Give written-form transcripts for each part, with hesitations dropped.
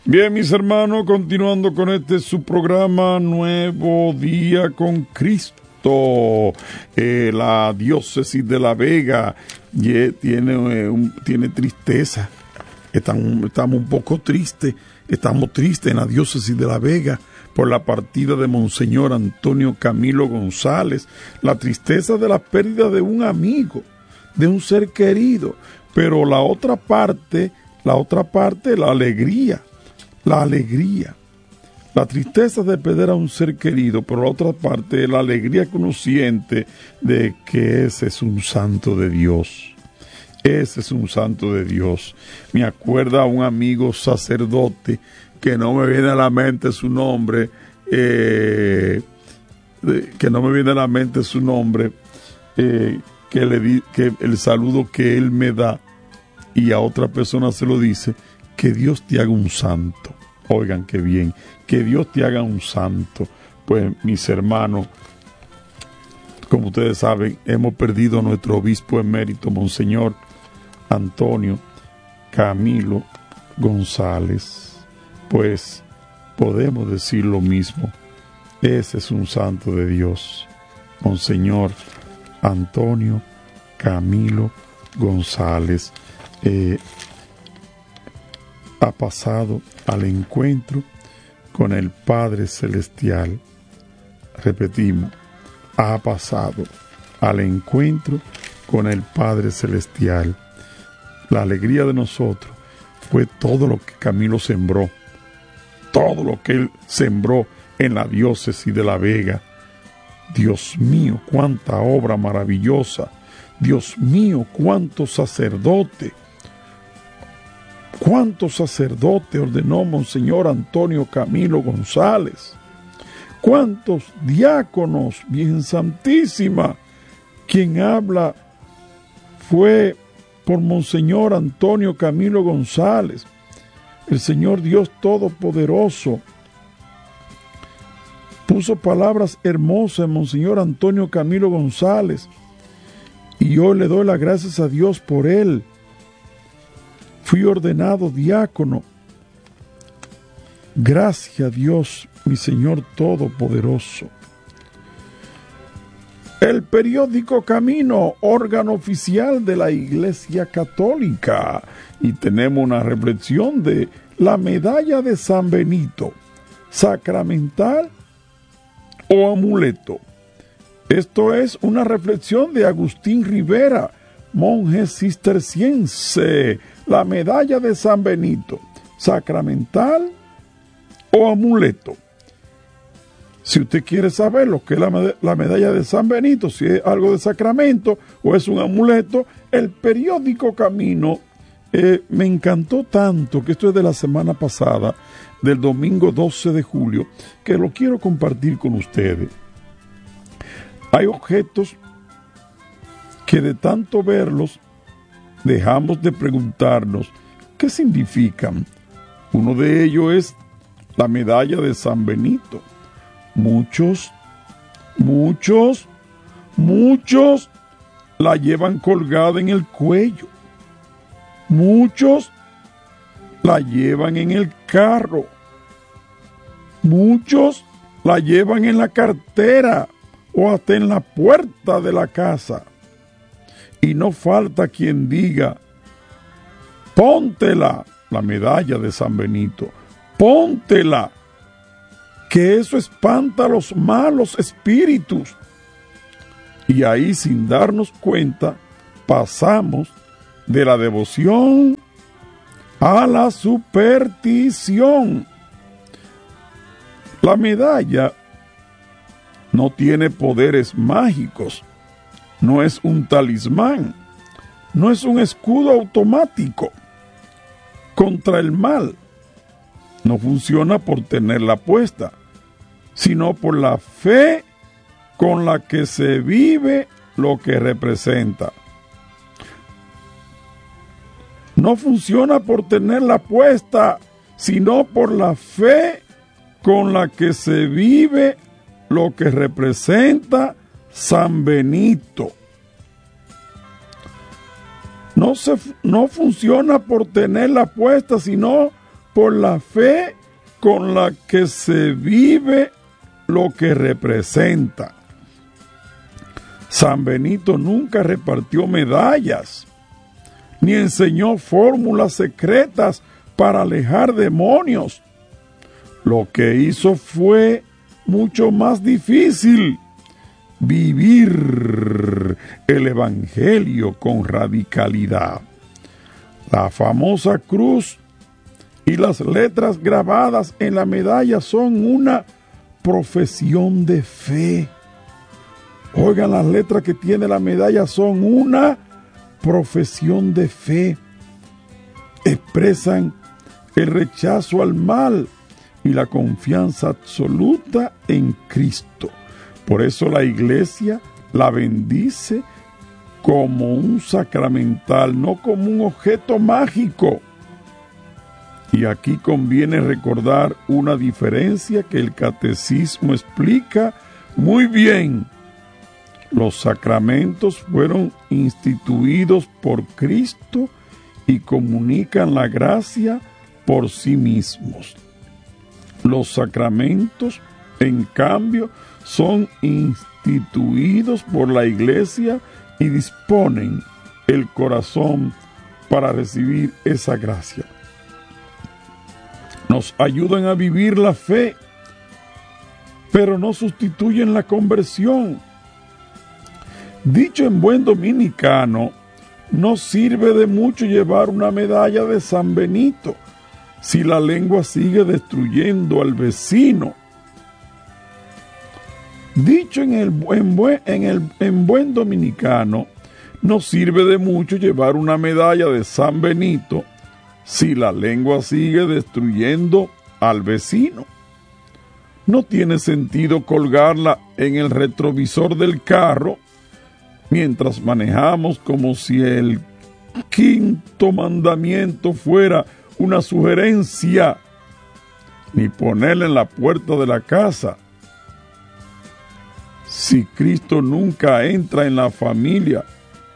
Bien, mis hermanos, continuando con su programa Nuevo Día con Cristo. La diócesis de La Vega tiene tristeza. Estamos un poco tristes. Estamos tristes en la diócesis de La Vega por la partida de Monseñor Antonio Camilo González. La tristeza de la pérdida de un amigo, de un ser querido. Pero la otra parte, la alegría. La tristeza de perder a un ser querido, pero la otra parte, la alegría que uno siente de que ese es un santo de Dios. Ese es un santo de Dios. Me acuerda a un amigo sacerdote, que no me viene a la mente su nombre, que el saludo que él me da, y a otra persona se lo dice, que Dios te haga un santo. Oigan qué bien, que Dios te haga un santo. Pues mis hermanos, como ustedes saben, hemos perdido a nuestro obispo emérito, Monseñor Antonio Camilo González. Pues podemos decir lo mismo, ese es un santo de Dios, Monseñor Antonio Camilo González. Ha pasado al encuentro con el Padre Celestial. Repetimos, ha pasado al encuentro con el Padre Celestial. La alegría de nosotros fue todo lo que Camilo sembró, todo lo que él sembró en la diócesis de La Vega. Dios mío, cuánta obra maravillosa. Dios mío, cuántos sacerdotes. ¿Cuántos sacerdotes ordenó Monseñor Antonio Camilo González? ¿Cuántos diáconos? Virgen Santísima, quien habla fue por Monseñor Antonio Camilo González. El Señor Dios Todopoderoso puso palabras hermosas en Monseñor Antonio Camilo González, y yo le doy las gracias a Dios por él. Fui ordenado diácono. Gracias a Dios, mi Señor Todopoderoso. El periódico Camino, órgano oficial de la Iglesia Católica. Y tenemos una reflexión de la medalla de San Benito, sacramental o amuleto. Esto es una reflexión de Agustín Rivera, monje cisterciense. La medalla de San Benito, sacramental o amuleto. Si usted quiere saber lo que es la medalla de San Benito, si es algo de sacramento o es un amuleto, el periódico Camino me encantó tanto, que esto es de la semana pasada, del domingo 12 de julio, que lo quiero compartir con ustedes. Hay objetos que de tanto verlos dejamos de preguntarnos qué significan. Uno de ellos es la medalla de San Benito. Muchos la llevan colgada en el cuello. Muchos la llevan en el carro. Muchos la llevan en la cartera o hasta en la puerta de la casa. Y no falta quien diga, póntela, la medalla de San Benito, póntela, que eso espanta a los malos espíritus. Y ahí, sin darnos cuenta, pasamos de la devoción a la superstición. La medalla no tiene poderes mágicos. No es un talismán, no es un escudo automático contra el mal. No funciona por tenerla puesta, sino por la fe con la que se vive lo que representa. No funciona por tenerla puesta, sino por la fe con la que se vive lo que representa San Benito. No funciona por tenerla puesta, sino por la fe con la que se vive lo que representa. San Benito nunca repartió medallas, ni enseñó fórmulas secretas para alejar demonios. Lo que hizo fue mucho más difícil: vivir el Evangelio con radicalidad. La famosa cruz y las letras grabadas en la medalla son una profesión de fe. Oigan, las letras que tiene la medalla son una profesión de fe. Expresan el rechazo al mal y la confianza absoluta en Cristo. Por eso la Iglesia la bendice como un sacramental, no como un objeto mágico. Y aquí conviene recordar una diferencia que el Catecismo explica muy bien. Los sacramentos fueron instituidos por Cristo y comunican la gracia por sí mismos. Los sacramentos, en cambio, son instituidos por la Iglesia y disponen el corazón para recibir esa gracia. Nos ayudan a vivir la fe, pero no sustituyen la conversión. Dicho en buen dominicano, no sirve de mucho llevar una medalla de San Benito si la lengua sigue destruyendo al vecino. Dicho en buen dominicano, no sirve de mucho llevar una medalla de San Benito si la lengua sigue destruyendo al vecino. No tiene sentido colgarla en el retrovisor del carro mientras manejamos como si el quinto mandamiento fuera una sugerencia, ni ponerla en la puerta de la casa. Si Cristo nunca entra en la familia,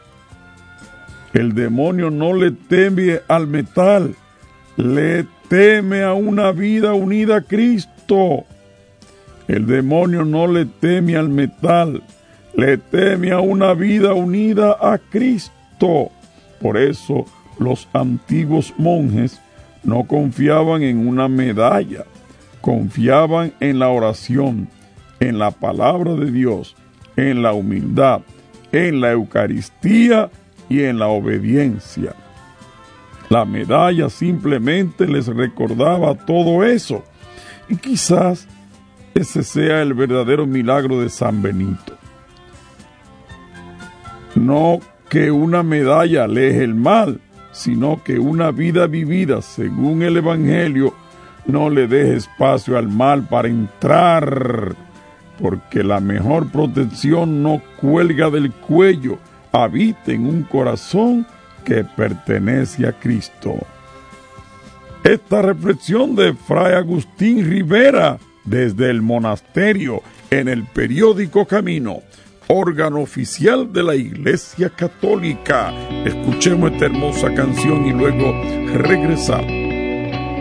el demonio no le teme al metal, le teme a una vida unida a Cristo. El demonio no le teme al metal, le teme a una vida unida a Cristo. Por eso los antiguos monjes no confiaban en una medalla, confiaban en la oración, en la palabra de Dios, en la humildad, en la Eucaristía y en la obediencia. La medalla simplemente les recordaba todo eso, y quizás ese sea el verdadero milagro de San Benito. No que una medalla aleje el mal, sino que una vida vivida según el Evangelio no le deje espacio al mal para entrar, porque la mejor protección no cuelga del cuello, habita en un corazón que pertenece a Cristo. Esta reflexión de Fray Agustín Rivera desde el monasterio en el periódico Camino, órgano oficial de la Iglesia Católica. Escuchemos esta hermosa canción y luego regresamos.